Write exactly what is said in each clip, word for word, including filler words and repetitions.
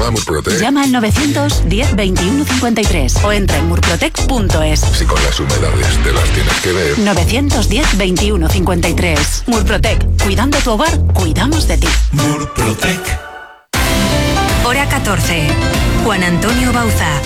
a Murprotec. Llama al novecientos diez veintiuno cincuenta y tres o entra en murprotec punto es. Si con las humedades te las tienes que ver. novecientos diez veintiuno cincuenta y tres. Murprotec. Cuidando tu hogar, cuidamos de ti. Murprotec. Hora catorce. Juan Antonio Bauza.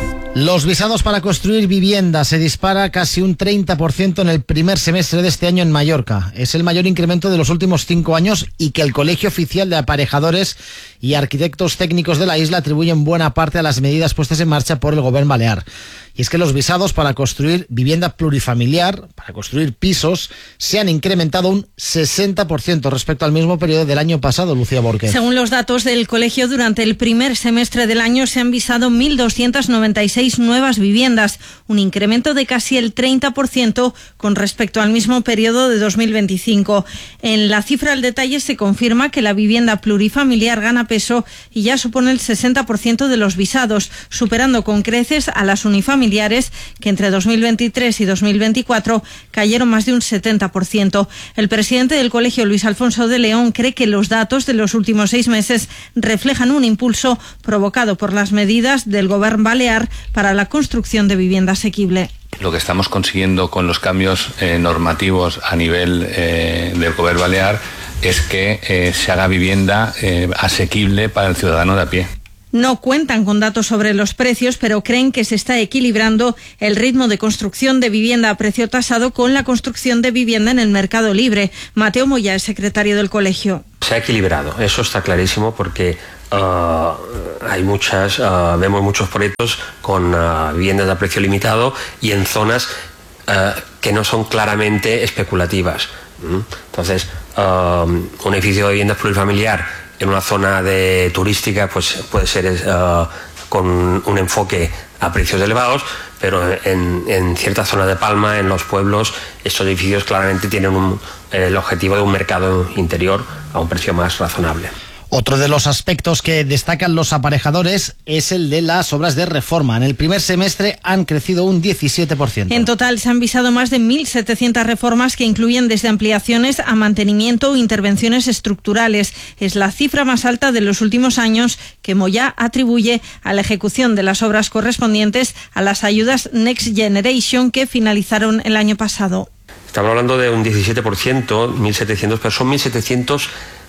Los visados para construir vivienda se dispara casi un treinta por ciento en el primer semestre de este año en Mallorca. Es el mayor incremento de los últimos cinco años y que el Colegio Oficial de Aparejadores y Arquitectos Técnicos de la isla atribuyen buena parte a las medidas puestas en marcha por el Gobierno balear. Y es que los visados para construir vivienda plurifamiliar, para construir pisos, se han incrementado un sesenta por ciento respecto al mismo periodo del año pasado, Lucía Borquez. Según los datos del colegio, durante el primer semestre del año se han visado mil doscientas noventa y seis nuevas viviendas, un incremento de casi el treinta por ciento con respecto al mismo periodo de dos mil veinticinco. En la cifra al detalle se confirma que la vivienda plurifamiliar gana peso y ya supone el sesenta por ciento de los visados, superando con creces a las unifamiliares, que entre dos mil veintitrés y dos mil veinticuatro cayeron más de un setenta por ciento. El presidente del colegio, Luis Alfonso de León, cree que los datos de los últimos seis meses reflejan un impulso provocado por las medidas del Gobierno balear para la construcción de vivienda asequible. Lo que estamos consiguiendo con los cambios eh, normativos a nivel eh, del Gobierno balear es que eh, se haga vivienda eh, asequible para el ciudadano de a pie. No cuentan con datos sobre los precios, pero creen que se está equilibrando el ritmo de construcción de vivienda a precio tasado con la construcción de vivienda en el mercado libre. Mateo Moya es secretario del colegio. Se ha equilibrado, eso está clarísimo, porque uh, hay muchas, uh, vemos muchos proyectos con uh, viviendas a precio limitado y en zonas uh, que no son claramente especulativas. ¿Mm? Entonces, uh, un edificio de vivienda plurifamiliar en una zona de turística pues puede ser uh, con un enfoque a precios elevados, pero en, en ciertas zonas de Palma, en los pueblos, estos edificios claramente tienen un, el objetivo de un mercado interior a un precio más razonable. Otro de los aspectos que destacan los aparejadores es el de las obras de reforma. En el primer semestre han crecido un diecisiete por ciento. En total se han visado más de mil setecientas reformas que incluyen desde ampliaciones a mantenimiento o intervenciones estructurales. Es la cifra más alta de los últimos años que Moya atribuye a la ejecución de las obras correspondientes a las ayudas Next Generation que finalizaron el año pasado. Estamos hablando de un diecisiete por ciento, mil setecientos, pero son mil setecientos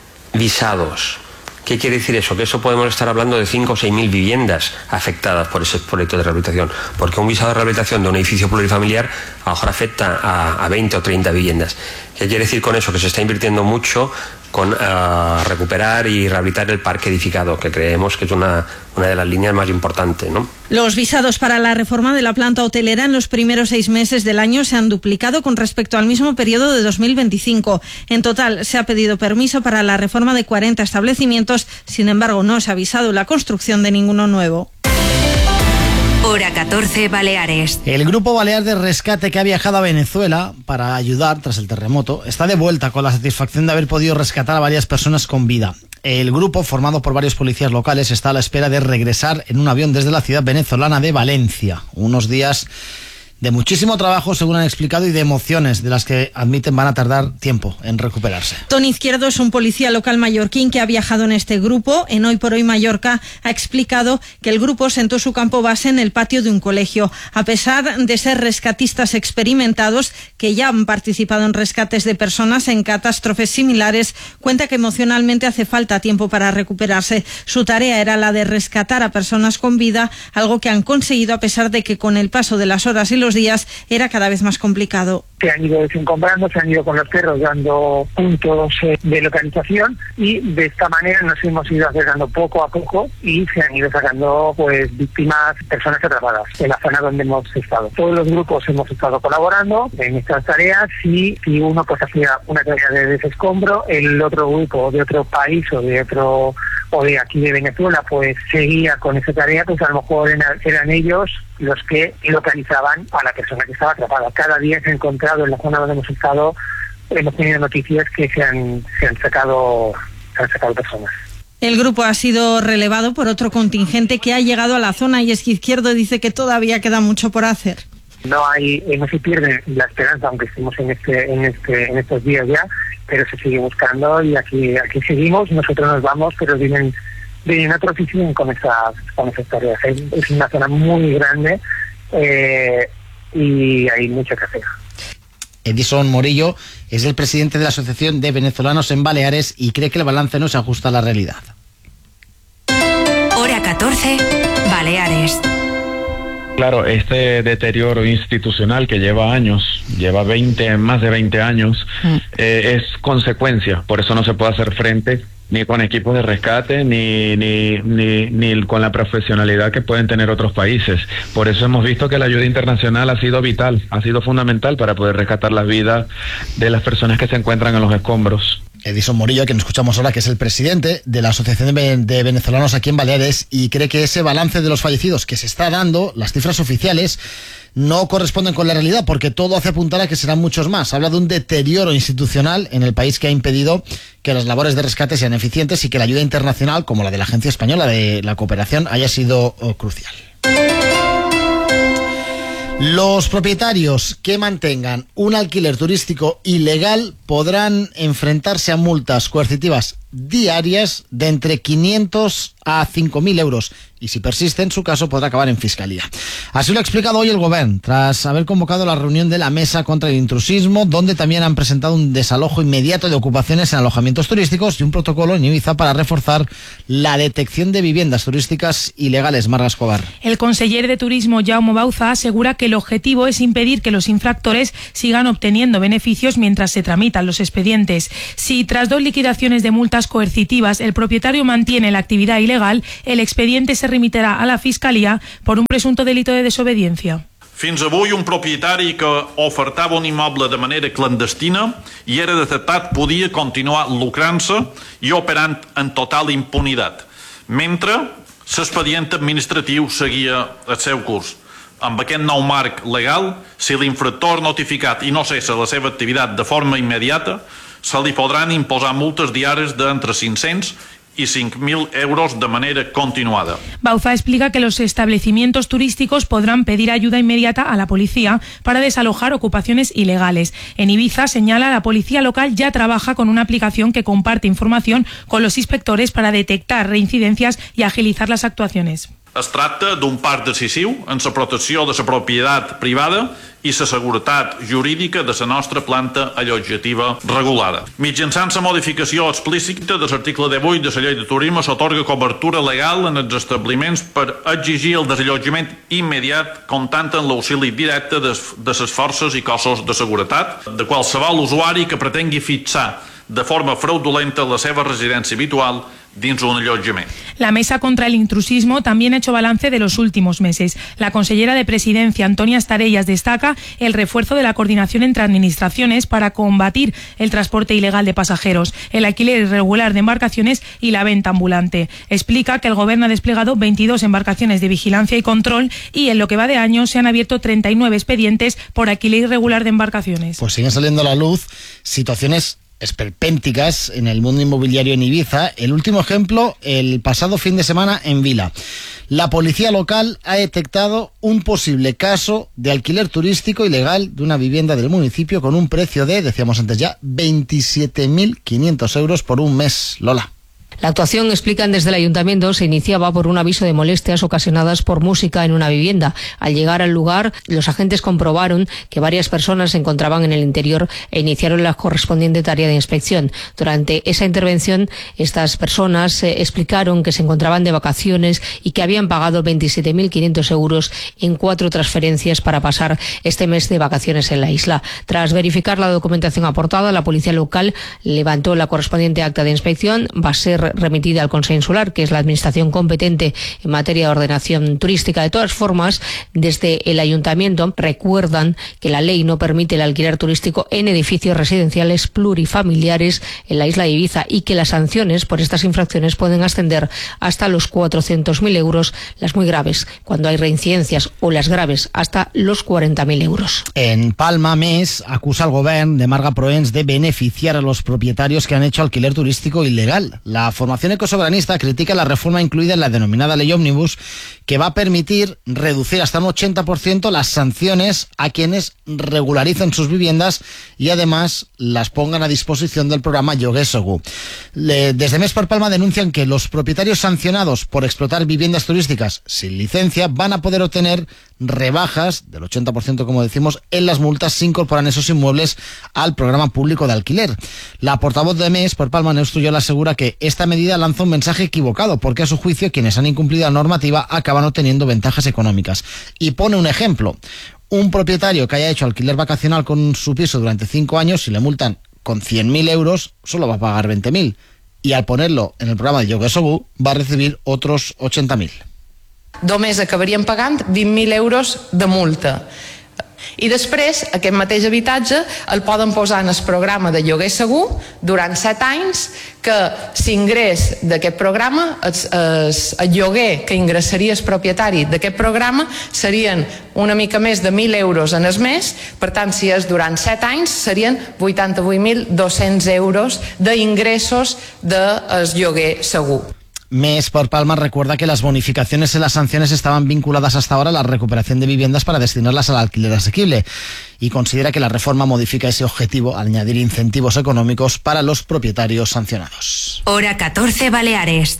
visados. ¿Qué quiere decir eso? Que eso podemos estar hablando de cinco o seis mil viviendas afectadas por ese proyecto de rehabilitación, porque un visado de rehabilitación de un edificio plurifamiliar a lo mejor afecta a, a veinte o treinta viviendas. ¿Qué quiere decir con eso? Que se está invirtiendo mucho con uh, recuperar y rehabilitar el parque edificado, que creemos que es una, una de las líneas más importantes, ¿no? Los visados para la reforma de la planta hotelera en los primeros seis meses del año se han duplicado con respecto al mismo periodo de dos mil veinticinco. En total, se ha pedido permiso para la reforma de cuarenta establecimientos, sin embargo, no se ha avisado la construcción de ninguno nuevo. Hora catorce, Baleares. El Grupo Balear de Rescate, que ha viajado a Venezuela para ayudar tras el terremoto, está de vuelta con la satisfacción de haber podido rescatar a varias personas con vida. El grupo, formado por varios policías locales, está a la espera de regresar en un avión desde la ciudad venezolana de Valencia. Unos días de muchísimo trabajo, según han explicado, y de emociones de las que admiten van a tardar tiempo en recuperarse. Tony Izquierdo es un policía local mallorquín que ha viajado en este grupo. En Hoy por Hoy Mallorca ha explicado que el grupo sentó su campo base en el patio de un colegio. A pesar de ser rescatistas experimentados que ya han participado en rescates de personas en catástrofes similares, cuenta que emocionalmente hace falta tiempo para recuperarse. Su tarea era la de rescatar a personas con vida, algo que han conseguido a pesar de que con el paso de las horas y los días era cada vez más complicado. Se han ido desencombrando, se han ido con los perros dando puntos de localización y de esta manera nos hemos ido acercando poco a poco y se han ido sacando pues víctimas, personas atrapadas en la zona donde hemos estado. Todos los grupos hemos estado colaborando en estas tareas y si uno pues hacía una tarea de desescombro, el otro grupo de otro país o de otro o de aquí de Venezuela pues seguía con esa tarea, pues a lo mejor eran, eran ellos los que localizaban a la persona que estaba atrapada. Cada día se ha encontrado en la zona donde hemos estado, hemos tenido noticias que se han, se han sacado, se han sacado personas. El grupo ha sido relevado por otro contingente que ha llegado a la zona y es que Izquierdo dice que todavía queda mucho por hacer. No hay, no se pierde la esperanza, aunque estemos en este, en este, en estos días ya, pero se sigue buscando y aquí, aquí seguimos. Nosotros nos vamos, pero vienen de otro oficina con esas, con esas tareas. Es, es una zona muy grande eh, y hay mucho que hacer. Edison Morillo es el presidente de la Asociación de Venezolanos en Baleares y cree que el balance no se ajusta a la realidad. Hora catorce, Baleares. Claro, este deterioro institucional que lleva años, lleva veinte, más de veinte años, mm. eh, es consecuencia. Por eso no se puede hacer frente ni con equipos de rescate, ni, ni, ni, ni con la profesionalidad que pueden tener otros países. Por eso hemos visto que la ayuda internacional ha sido vital, ha sido fundamental para poder rescatar las vidas de las personas que se encuentran en los escombros. Edison Morillo, a quien escuchamos ahora, que es el presidente de la Asociación de Venezolanos aquí en Baleares, y cree que ese balance de los fallecidos que se está dando, las cifras oficiales, no corresponden con la realidad, porque todo hace apuntar a que serán muchos más. Habla de un deterioro institucional en el país que ha impedido que las labores de rescate sean eficientes y que la ayuda internacional, como la de la Agencia Española de la Cooperación, haya sido oh, crucial. Los propietarios que mantengan un alquiler turístico ilegal podrán enfrentarse a multas coercitivas diarias de entre quinientos a cinco mil euros y si persiste en su caso podrá acabar en fiscalía. Así lo ha explicado hoy el Gobierno, tras haber convocado la reunión de la Mesa contra el Intrusismo, donde también han presentado un desalojo inmediato de ocupaciones en alojamientos turísticos y un protocolo en Ibiza para reforzar la detección de viviendas turísticas ilegales. Marga Escobar. El conseller de Turismo, Jaume Bauza, asegura que el objetivo es impedir que los infractores sigan obteniendo beneficios mientras se tramitan los expedientes. Si tras dos liquidaciones de multas coercitivas el propietario mantiene la actividad ilegal, el expediente se remitirà a la Fiscalia por un presumpto delito de desobediència. Fins avui, un propietari que ofertava un immoble de manera clandestina i era detectat podia continuar lucrant-se i operant en total impunitat, mentre l'expedient administratiu seguia el seu curs. Amb aquest nou marc legal, si l'infractor notificat i no cessa la seva activitat de forma immediata, se li podran imposar multes diàries d'entre cinc-cents y cinco mil euros de manera continuada. Bauza explica que los establecimientos turísticos podrán pedir ayuda inmediata a la policía para desalojar ocupaciones ilegales. En Ibiza, señala, la policía local ya trabaja con una aplicación que comparte información con los inspectores para detectar reincidencias y agilizar las actuaciones. Es tracta d'un pas decisiu en la protecció de la propietat privada i la seguretat jurídica de la nostra planta allotjativa regulada. Mitjançant la modificació explícita de l'article divuit de la llei de turisme s'atorga cobertura legal en els establiments per exigir el desallotjament immediat comptant amb l'auxili directe de, de les forces i cossos de seguretat de qualsevol usuari que pretengui fixar de forma fraudulenta la seva residència habitual dins un allotjament. La Mesa contra el Intrusismo también ha hecho balance de los últimos meses. La consellera de Presidencia, Antonia Estarellas, destaca el refuerzo de la coordinación entre administraciones para combatir el transporte ilegal de pasajeros, el alquiler irregular de embarcaciones y la venta ambulante. Explica que el Gobierno ha desplegado veintidós embarcaciones de vigilancia y control y en lo que va de año se han abierto treinta y nueve expedientes por alquiler irregular de embarcaciones. Pues siguen saliendo a la luz situaciones esperpénticas en el mundo inmobiliario en Ibiza. El último ejemplo, el pasado fin de semana en Vila. La policía local ha detectado un posible caso de alquiler turístico ilegal de una vivienda del municipio con un precio de, decíamos antes ya, veintisiete mil quinientos euros por un mes. Lola. La actuación, explican desde el ayuntamiento, se iniciaba por un aviso de molestias ocasionadas por música en una vivienda. Al llegar al lugar, los agentes comprobaron que varias personas se encontraban en el interior e iniciaron la correspondiente tarea de inspección. Durante esa intervención, estas personas eh, explicaron que se encontraban de vacaciones y que habían pagado veintisiete mil quinientos euros en cuatro transferencias para pasar este mes de vacaciones en la isla. Tras verificar la documentación aportada, la policía local levantó la correspondiente acta de inspección. Va a ser remitida al Consejo Insular, que es la administración competente en materia de ordenación turística. De todas formas, desde el ayuntamiento recuerdan que la ley no permite el alquiler turístico en edificios residenciales plurifamiliares en la isla de Ibiza y que las sanciones por estas infracciones pueden ascender hasta los cuatrocientos mil euros, las muy graves, cuando hay reincidencias, o las graves, hasta los cuarenta mil euros. En Palma, Més acusa al Gobierno de Marga Proens de beneficiar a los propietarios que han hecho alquiler turístico ilegal. La formación ecosoberanista critica la reforma incluida en la denominada ley ómnibus, que va a permitir reducir hasta un ochenta por ciento las sanciones a quienes regularicen sus viviendas y además las pongan a disposición del programa Lloguer Segur. Desde Més per Palma denuncian que los propietarios sancionados por explotar viviendas turísticas sin licencia van a poder obtener rebajas del ochenta por ciento, como decimos, en las multas si incorporan esos inmuebles al programa público de alquiler. La portavoz de Més per Palma, Neus Tuyola, asegura que esta medida lanza un mensaje equivocado porque a su juicio quienes han incumplido la normativa acaban obteniendo ventajas económicas. Y pone un ejemplo: un propietario que haya hecho alquiler vacacional con su piso durante cinco años, si le multan con cien mil euros, solo va a pagar veinte mil. Y al ponerlo en el programa de Lloguer Segur va a recibir otros ochenta mil. Només acabarien pagant vint mil euros de multa. I després, aquest mateix habitatge el poden posar en el programa de lloguer segur durant set anys, que s'ingrés d'aquest programa, el, el, el lloguer que ingressaria el propietari d'aquest programa serien una mica més de mil euros en el mes. Per tant, si és durant set anys, serien vuitanta-vuit mil dos-cents euros d'ingressos del lloguer segur. Més per Palma recuerda que las bonificaciones en las sanciones estaban vinculadas hasta ahora a la recuperación de viviendas para destinarlas al alquiler asequible y considera que la reforma modifica ese objetivo al añadir incentivos económicos para los propietarios sancionados. Hora catorce, Baleares.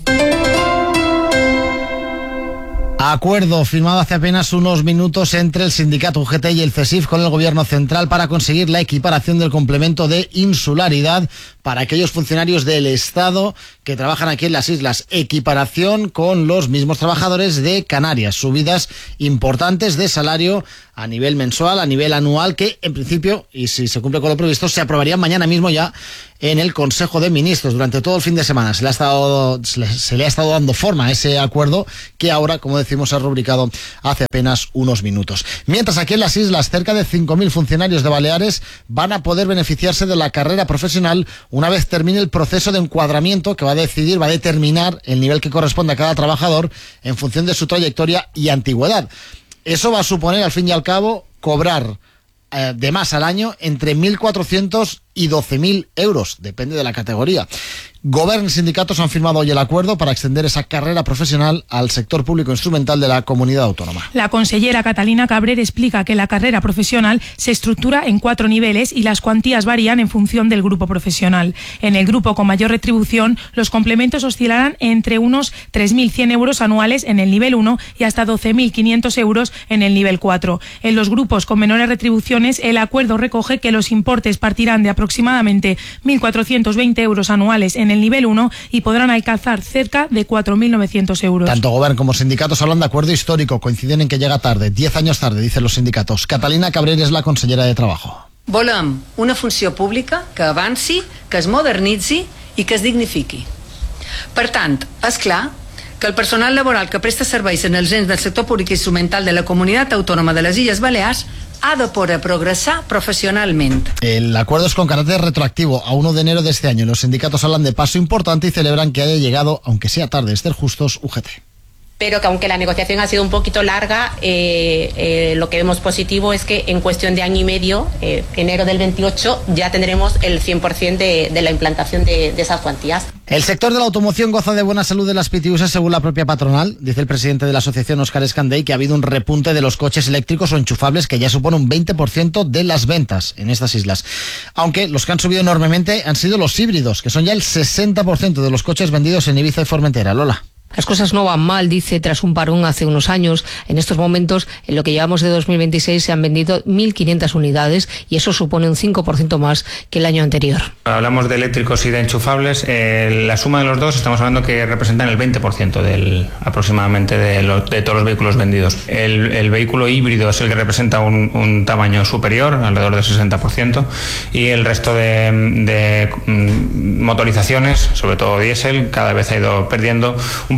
Acuerdo firmado hace apenas unos minutos entre el sindicato U G T y el CESIF con el gobierno central para conseguir la equiparación del complemento de insularidad para aquellos funcionarios del Estado que trabajan aquí en las islas. Equiparación con los mismos trabajadores de Canarias. Subidas importantes de salario a nivel mensual, a nivel anual, que en principio, y si se cumple con lo previsto, se aprobarían mañana mismo ya en el Consejo de Ministros. Durante todo el fin de semana se le ha estado, se le, se le ha estado dando forma a ese acuerdo que ahora, como decimos, se ha rubricado hace apenas unos minutos. Mientras aquí en las islas, cerca de cinco mil funcionarios de Baleares van a poder beneficiarse de la carrera profesional una vez termine el proceso de encuadramiento que va a decidir, va a determinar el nivel que corresponde a cada trabajador en función de su trayectoria y antigüedad. Eso va a suponer, al fin y al cabo, cobrar eh, de más al año entre mil cuatrocientos y doce mil euros, depende de la categoría. Gobierno y sindicatos han firmado hoy el acuerdo para extender esa carrera profesional al sector público instrumental de la comunidad autónoma. La consellera Catalina Cabrer explica que la carrera profesional se estructura en cuatro niveles y las cuantías varían en función del grupo profesional. En el grupo con mayor retribución, los complementos oscilarán entre unos tres mil cien euros anuales en el nivel uno y hasta doce mil quinientos euros en el nivel cuatro. En los grupos con menores retribuciones, el acuerdo recoge que los importes partirán de aproximadamente mil cuatrocientos veinte euros anuales en el nivel uno y podrán alcanzar cerca de cuatro mil novecientos euros. Tanto gobierno como sindicatos hablan de acuerdo histórico, coinciden en que llega tarde, diez años tarde, dicen los sindicatos. Catalina Cabrera es la consellera de Trabajo. Volem una funció pública que avanci, que es modernitzi i que es dignifiqui. Per tant, és clar que el personal laboral que presta serveis en els ens del sector públic instrumental de la Comunitat Autònoma de les Illes Balears ha de poder progresar profesionalmente. El acuerdo es con carácter retroactivo a uno de enero de este año. Los sindicatos hablan de paso importante y celebran que haya llegado, aunque sea tarde, Esther Justos, U G T. Pero que aunque la negociación ha sido un poquito larga, eh, eh, lo que vemos positivo es que en cuestión de año y medio, eh, enero del veintiocho, ya tendremos el cien por ciento de, de la implantación de, de esas cuantías. El sector de la automoción goza de buena salud de las P T Us según la propia patronal. Dice el presidente de la asociación, Óscar Escandey, que ha habido un repunte de los coches eléctricos o enchufables que ya supone un veinte por ciento de las ventas en estas islas. Aunque los que han subido enormemente han sido los híbridos, que son ya el sesenta por ciento de los coches vendidos en Ibiza y Formentera. Lola. Las cosas no van mal, dice, tras un parón hace unos años. En estos momentos, en lo que llevamos de dos mil veintiséis, se han vendido mil quinientas unidades y eso supone un cinco por ciento más que el año anterior. Hablamos de eléctricos y de enchufables. Eh, la suma de los dos estamos hablando que representan el veinte por ciento del, aproximadamente de, lo, de todos los vehículos vendidos. El, el vehículo híbrido es el que representa un, un tamaño superior, alrededor del sesenta por ciento, y el resto de, de mm, motorizaciones, sobre todo diésel, cada vez ha ido perdiendo un poco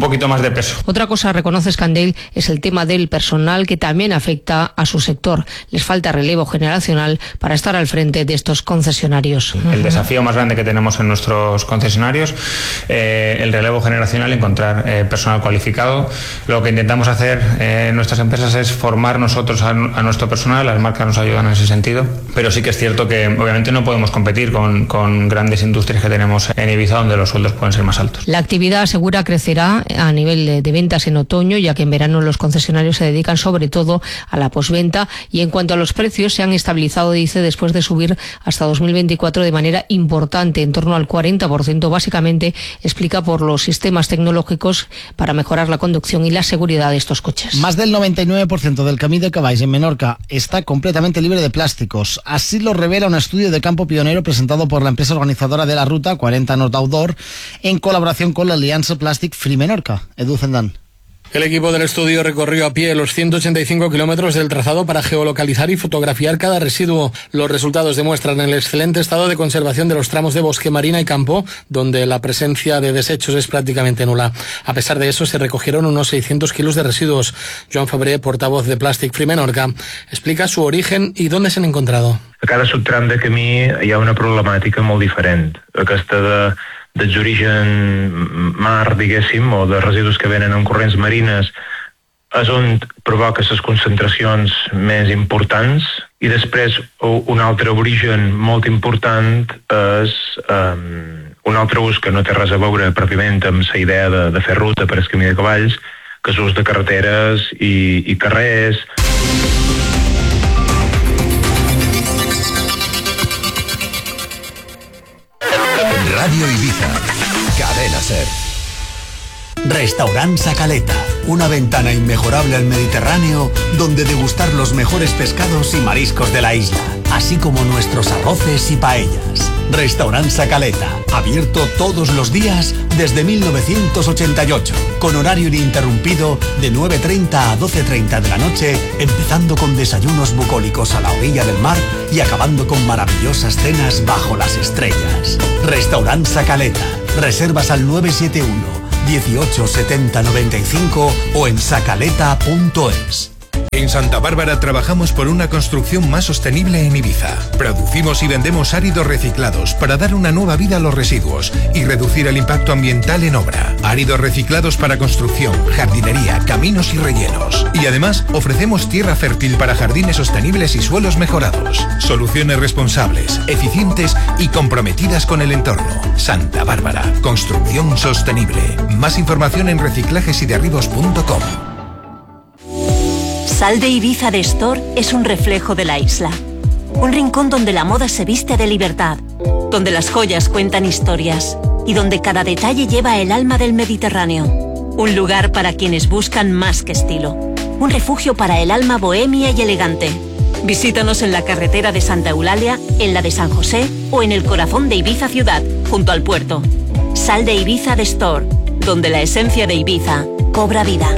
poquito más de peso. Otra cosa, reconoce Scandell, es el tema del personal, que también afecta a su sector. Les falta relevo generacional para estar al frente de estos concesionarios. El desafío más grande que tenemos en nuestros concesionarios, eh, el relevo generacional, encontrar eh, personal cualificado. Lo que intentamos hacer eh, en nuestras empresas es formar nosotros a, a nuestro personal, las marcas nos ayudan en ese sentido, pero sí que es cierto que obviamente no podemos competir con, con grandes industrias que tenemos en Ibiza, donde los sueldos pueden ser más altos. La actividad, asegura, crecerá a nivel de, de ventas en otoño, ya que en verano los concesionarios se dedican sobre todo a la posventa, y en cuanto a los precios se han estabilizado, dice, después de subir hasta dos mil veinticuatro de manera importante, en torno al cuarenta por ciento, básicamente, explica, por los sistemas tecnológicos para mejorar la conducción y la seguridad de estos coches. Más del noventa y nueve por ciento del camí de caballos en Menorca está completamente libre de plásticos. Así lo revela un estudio de campo pionero presentado por la empresa organizadora de la ruta cuarenta Nord Outdoor en colaboración con la Alianza Plastic Free Menorca. Edu Zendán. El equipo del estudio recorrió a pie los ciento ochenta y cinco kilómetros del trazado para geolocalizar y fotografiar cada residuo. Los resultados demuestran el excelente estado de conservación de los tramos de bosque, marina y campo, donde la presencia de desechos es prácticamente nula. A pesar de eso, se recogieron unos seiscientos kilos de residuos. Joan Febrer, portavoz de Plastic Free Menorca, explica su origen y dónde se han encontrado. A cada subtram de camí hi ha una problemàtica molt diferent. Aquesta de d'origen mar, diguéssim, o de residus que venen en corrents marines, és on provoca les concentracions més importants, i després un altre origen molt important és um, un altre ús que no té res a veure pròpiament amb la idea de, de fer ruta per el camí de cavalls, que és l'ús de carreteres i, i carrers. Radio Ibiza, Cadena Ser. Restaurant Sacaleta, una ventana inmejorable al Mediterráneo, donde degustar los mejores pescados y mariscos de la isla, así como nuestros arroces y paellas. Restaurant Sacaleta, abierto todos los días desde mil novecientos ochenta y ocho, con horario ininterrumpido de nueve treinta a doce treinta de la noche, empezando con desayunos bucólicos a la orilla del mar y acabando con maravillosas cenas bajo las estrellas. Restaurant Sacaleta, reservas al nueve siete uno dieciocho setenta noventa y cinco o en sacaleta punto es. En Santa Bárbara trabajamos por una construcción más sostenible en Ibiza. Producimos y vendemos áridos reciclados para dar una nueva vida a los residuos y reducir el impacto ambiental en obra. Áridos reciclados para construcción, jardinería, caminos y rellenos. Y además ofrecemos tierra fértil para jardines sostenibles y suelos mejorados. Soluciones responsables, eficientes y comprometidas con el entorno. Santa Bárbara, construcción sostenible. Más información en reciclajes y derribos punto com. Sal de Ibiza de Store es un reflejo de la isla. Un rincón donde la moda se viste de libertad, donde las joyas cuentan historias y donde cada detalle lleva el alma del Mediterráneo. Un lugar para quienes buscan más que estilo. Un refugio para el alma bohemia y elegante. Visítanos en la carretera de Santa Eulalia, en la de San José o en el corazón de Ibiza ciudad, junto al puerto. Sal de Ibiza de Store, donde la esencia de Ibiza cobra vida.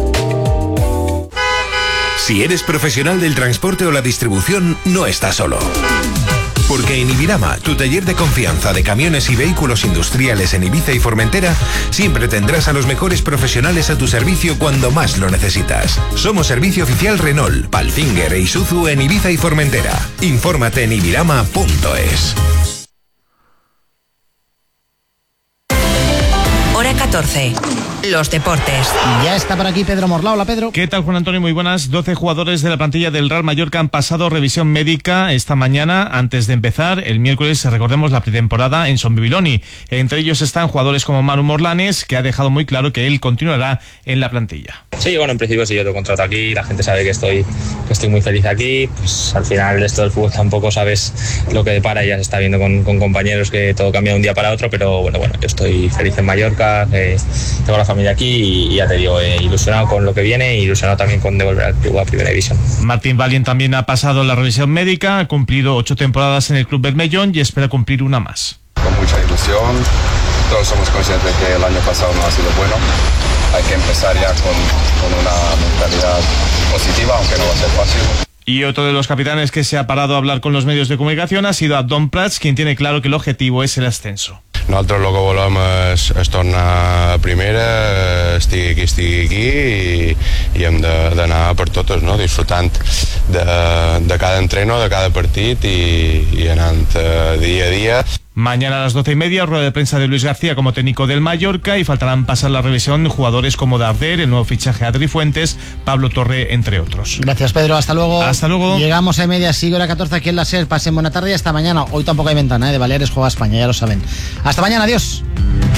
Si eres profesional del transporte o la distribución, no estás solo. Porque en Ibirama, tu taller de confianza de camiones y vehículos industriales en Ibiza y Formentera, siempre tendrás a los mejores profesionales a tu servicio cuando más lo necesitas. Somos servicio oficial Renault, Palfinger e Isuzu en Ibiza y Formentera. Infórmate en ibirama punto es. Hora catorce. Los deportes. Ya está por aquí Pedro Morla. Hola, Pedro. ¿Qué tal, Juan Antonio? Muy buenas. doce jugadores de la plantilla del Real Mallorca han pasado revisión médica esta mañana antes de empezar el miércoles, recordemos, la pretemporada en Son Bibiloni. Entre ellos están jugadores como Manu Morlanes, que ha dejado muy claro que él continuará en la plantilla. Sí, bueno, en principio si yo tengo contrato aquí, la gente sabe que estoy, que estoy muy feliz aquí. Pues al final esto del fútbol tampoco sabes lo que depara, ya se está viendo con, con compañeros que todo cambia de un día para otro, pero bueno, bueno, yo estoy feliz en Mallorca, eh, tengo la familia aquí y, y ya te digo, eh, ilusionado con lo que viene e ilusionado también con devolver al club a Primera División. Martín Valien también ha pasado la revisión médica, ha cumplido ocho temporadas en el club Bermellón y espera cumplir una más. Con mucha ilusión, todos somos conscientes de que el año pasado no ha sido bueno, hay que empezar ya con, con una mentalidad positiva, aunque no va a ser fácil. Y otro de los capitanes que se ha parado a hablar con los medios de comunicación ha sido Abdón Prats, quien tiene claro que el objetivo es el ascenso. Nosaltres el que volem és, és tornar a primera, estigui aquí, estigui aquí, i, i hem d'anar per totes, no? Disfrutant de, de cada entreno, de cada partit i, i anant uh, dia a dia. Mañana a las doce y media, rueda de prensa de Luis García como técnico del Mallorca, y faltarán pasar la revisión jugadores como Darder, el nuevo fichaje Adri Fuentes, Pablo Torre, entre otros. Gracias, Pedro. Hasta luego. Hasta luego. Llegamos a media, sigue hora catorce aquí en la SER. Pasen buena tarde y hasta mañana. Hoy tampoco hay ventana, ¿eh? De Baleares juega España, ya lo saben. Hasta mañana, adiós.